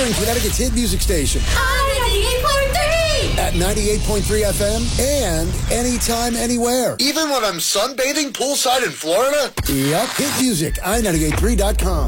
Eastern Connecticut's hit music station. At 98.3 FM and anytime, anywhere. Even when I'm sunbathing poolside in Florida? Yep. Hit music, i98.3.com.